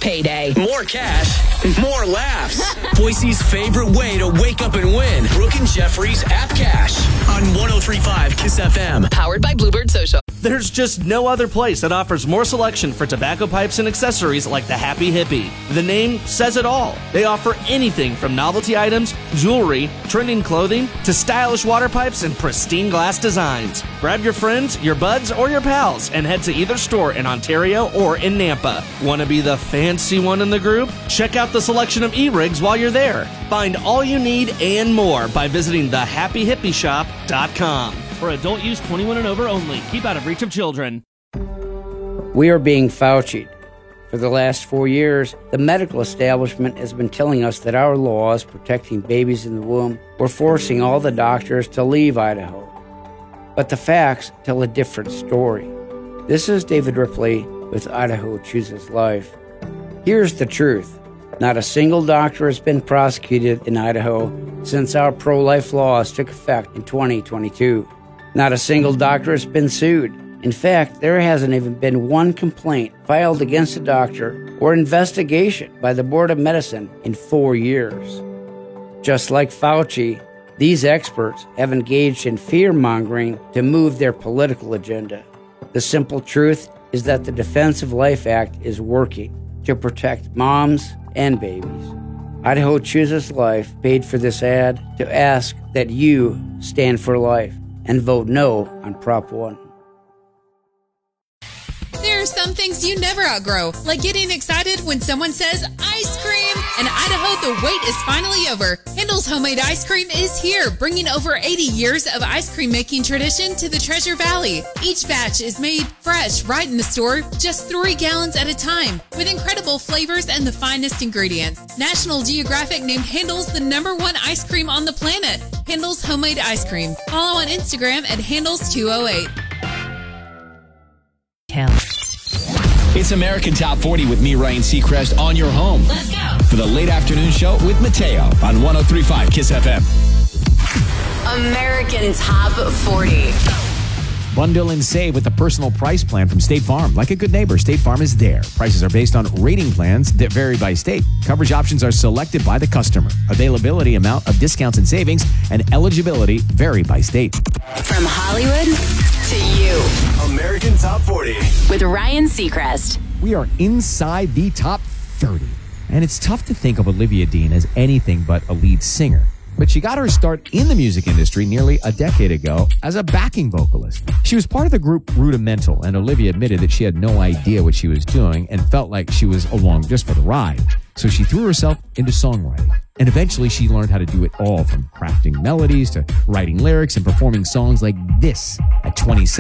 payday. More cash, more laughs. Boise's favorite way to wake up and win. Brooke and Jeffrey's App Cash on 103.5 KISS FM. Powered by Bluebird Social. There's just no other place that offers more selection for tobacco pipes and accessories like the Happy Hippie. The name says it all. They offer anything from novelty items, jewelry, trending clothing, to stylish water pipes and pristine glass designs. Grab your friends, your buds, or your pals and head to either store in Ontario or in Nampa. Want to be the fancy one in the group? Check out the selection of e-rigs while you're there. Find all you need and more by visiting thehappyhippieshop.com. For adult use 21 and over only. Keep out of reach of children. We are being Fauci'd. For the last 4 years, the medical establishment has been telling us that our laws protecting babies in the womb were forcing all the doctors to leave Idaho. But the facts tell a different story. This is David Ripley with Idaho Chooses Life. Here's the truth. Not a single doctor has been prosecuted in Idaho since our pro-life laws took effect in 2022. Not a single doctor has been sued. In fact, there hasn't even been one complaint filed against a doctor or investigation by the Board of Medicine in 4 years. Just like Fauci, these experts have engaged in fear-mongering to move their political agenda. The simple truth is that the Defense of Life Act is working to protect moms and babies. Idaho Chooses Life paid for this ad to ask that you stand for life and vote no on Prop 1. There are some things you never outgrow, like getting excited when someone says ice cream. In Idaho, the wait is finally over. Handel's Homemade Ice Cream is here, bringing over 80 years of ice cream making tradition to the Treasure Valley. Each batch is made fresh right in the store, just 3 gallons at a time, with incredible flavors and the finest ingredients. National Geographic named Handel's the #1 ice cream on the planet. Handel's Homemade Ice Cream. Follow on Instagram at Handles208. It's American Top 40 with me, Ryan Seacrest, on your home. Let's go. For the late afternoon show with Mateo on 103.5 KISS FM. American Top 40. Bundle and save with the personal price plan from State Farm. Like a good neighbor, State Farm is there. Prices are based on rating plans that vary by state. Coverage options are selected by the customer. Availability, amount of discounts and savings, and eligibility vary by state. From Hollywood to you. American Top 40. With Ryan Seacrest. We are inside the top 30. And it's tough to think of Olivia Dean as anything but a lead singer. But she got her start in the music industry nearly a decade ago as a backing vocalist. She was part of the group Rudimental, and Olivia admitted that she had no idea what she was doing and felt like she was along just for the ride. So she threw herself into songwriting. And eventually she learned how to do it all, from crafting melodies to writing lyrics and performing songs like this at 27.